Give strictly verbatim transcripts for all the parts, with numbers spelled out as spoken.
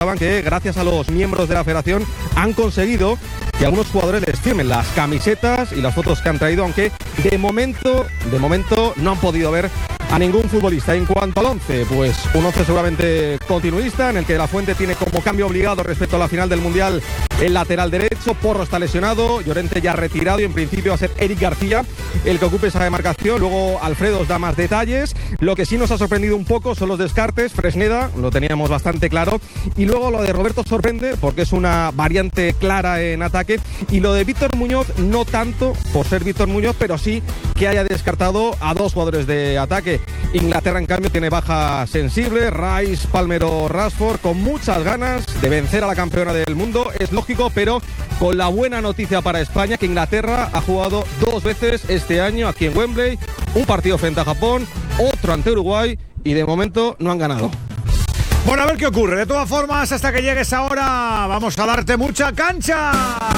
comentaban que gracias a los miembros de la federación han conseguido que algunos jugadores les firmen las camisetas y las fotos que han traído, aunque de momento, de momento no han podido ver a ningún futbolista. En cuanto al once, pues un once seguramente continuista, en el que De La Fuente tiene como cambio obligado respecto a la final del Mundial el lateral derecho. Porro está lesionado, Llorente ya retirado y en principio va a ser Eric García el que ocupe esa demarcación. Luego Alfredo os da más detalles. Lo que sí nos ha sorprendido un poco son los descartes. Fresneda, lo teníamos bastante claro, y luego lo de Roberto sorprende porque es una variante clara en ataque, y lo de Víctor Muñoz no tanto por ser Víctor Muñoz, pero sí que haya descartado a dos jugadores de ataque. Inglaterra, en cambio, tiene baja sensible, Rice, Palmer o Rashford, con muchas ganas de vencer a la campeona del mundo. Es lógico, pero con la buena noticia para España, que Inglaterra ha jugado dos veces este año aquí en Wembley, un partido frente a Japón, otro ante Uruguay, y de momento no han ganado. Bueno, a ver qué ocurre. De todas formas, hasta que llegues ahora, vamos a darte mucha cancha.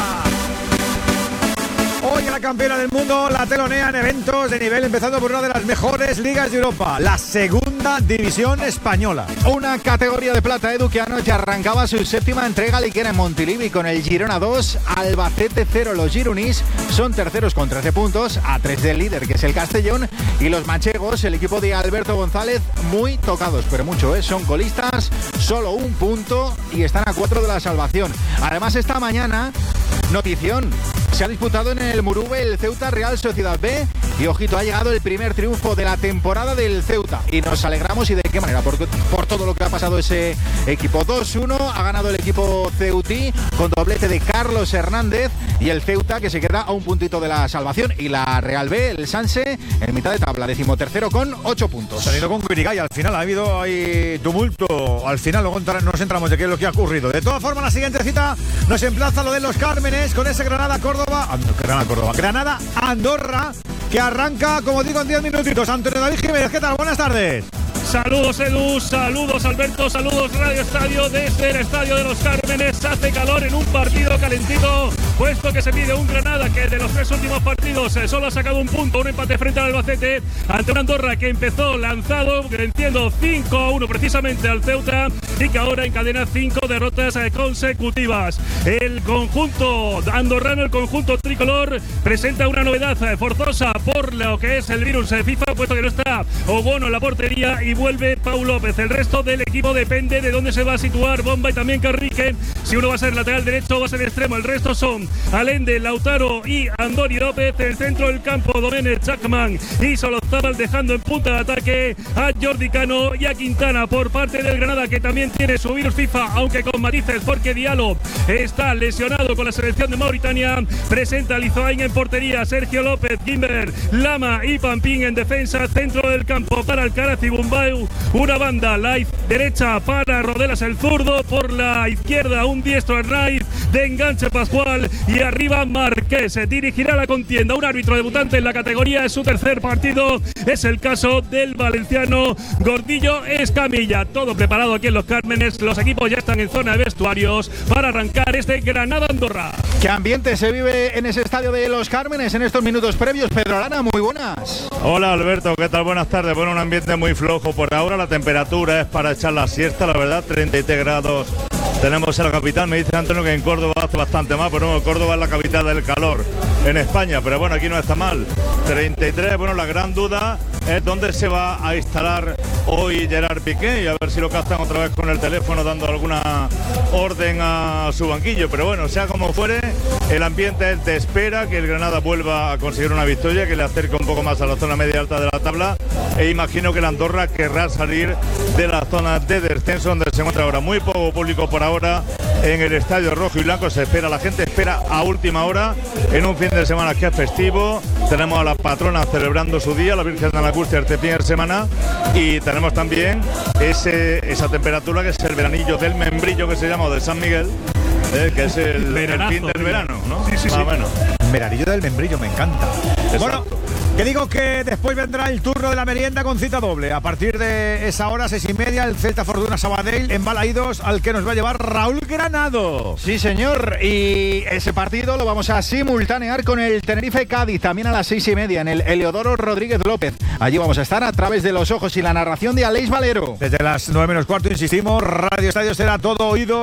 Hoy la campeona del mundo la telonean eventos de nivel, empezando por una de las mejores ligas de Europa, la segunda división española. Una categoría de plata, Edu, que anoche arrancaba su séptima entrega liguera en Montilivi con el Girona dos, Albacete cero. Los gironís son terceros con trece puntos, a tres del líder, que es el Castellón, y los manchegos, el equipo de Alberto González, muy tocados, pero mucho, ¿eh? Son colistas, solo un punto y están a cuatro de la salvación. Además, esta mañana, notición, se ha disputado en el Murube el Ceuta Real Sociedad B, y ojito, ha llegado el primer triunfo de la temporada del Ceuta y nos alegramos, y de qué manera, por, por todo lo que ha pasado ese equipo. Dos uno ha ganado el equipo ceutí con doblete de Carlos Hernández, y el Ceuta que se queda a un puntito de la salvación, y la Real B, el Sanse, en mitad de tabla, decimotercero con ocho puntos. Saliendo con Quirigay, al final ha habido ahí tumulto, al final luego nos entramos de qué es lo que ha ocurrido. De todas formas, la siguiente cita nos emplaza lo de los Cármenes con ese Granada-Córdoba, Granada, Córdoba, Granada-Andorra, que arranca, como digo, en diez minutitos. Antonio David Jiménez, ¿qué tal? Buenas tardes. Saludos, Edu, saludos, Alberto, saludos, Radio Estadio, desde el Estadio de los Cármenes. Hace calor en un partido calentito, puesto que se mide un Granada que de los tres últimos partidos eh, solo ha sacado un punto, un empate frente al Albacete, ante una Andorra que empezó lanzado, entiendo, cinco a uno precisamente al Ceuta, y que ahora encadena cinco derrotas eh, consecutivas. El conjunto andorrano, el conjunto tricolor, presenta una novedad eh, forzosa por lo que es el virus eh, FIFA, puesto que no está Obono en la portería y vuelve Pau López. El resto del equipo depende de dónde se va a situar Bomba y también Carrique. Si uno va a ser lateral derecho, va a ser extremo. El resto son Allende, Lautaro y Andoni López. En el centro del campo, Domenech, Chapman y Solozábal, dejando en punta de ataque a Jordi Cano y a Quintana. Por parte del Granada, que también tiene su virus FIFA, aunque con matices, porque Diallo está lesionado con la selección de Mauritania. Presenta a Lizoain en portería, Sergio López, Gimber, Lama y Pampín en defensa. Centro del campo para Alcaraz y Bumbau, una banda, la derecha para Rodelas el zurdo, por la izquierda un diestro Arnaiz, de enganche Pascual, y arriba Marqués. Se dirigirá la contienda un árbitro debutante en la categoría, es su tercer partido, es el caso del valenciano Gordillo Escamilla. Todo preparado aquí en los Cármenes, los equipos ya están en zona de vestuarios para arrancar este Granada-Andorra. ¿Qué ambiente se vive en ese estadio de los Cármenes en estos minutos previos? Pedro Arana, muy buenas. Hola Alberto, ¿qué tal? Buenas tardes. Bueno, un ambiente muy flojo por ahora, la temperatura es para echar la siesta, la verdad, treinta y tres grados tenemos en la capital. Me dice Antonio que en Córdoba hace bastante más, pero no, Córdoba es la capital del calor en España, pero bueno, aquí no está mal. treinta y tres, bueno, la gran duda es dónde se va a instalar hoy Gerard Piqué, y a ver si lo captan otra vez con el teléfono dando alguna orden a su banquillo, pero bueno, sea como fuere, el ambiente es de espera, que el Granada vuelva a conseguir una victoria que le acerque un poco más a la zona media alta de la tabla, e imagino que la Andorra querrá salir de la zona de descenso donde se encuentra ahora. Muy poco público por ahora en el Estadio Rojo y Blanco, se espera, la gente espera a última hora en un fin de semana que es festivo. Tenemos a la patrona celebrando su día, la Virgen de la Angustia, este fin de semana, y tenemos también ese, esa temperatura que es el veranillo del membrillo, que se llama, o de San Miguel, eh, que es el, el fin del verano, ¿no? Sí, sí, Más sí. o menos. Veranillo del membrillo, me encanta. Exacto. Bueno, Que digo que después vendrá el turno de la merienda con cita doble. A partir de esa hora, seis y media, el Celta Fortuna Sabadell en Balaídos, al que nos va a llevar Raúl Granado. Sí, señor. Y ese partido lo vamos a simultanear con el Tenerife Cádiz, también a las seis y media, en el Heliodoro Rodríguez López. Allí vamos a estar a través de los ojos y la narración de Aleix Valero. Desde las nueve menos cuarto, insistimos, Radio Estadio será todo oído.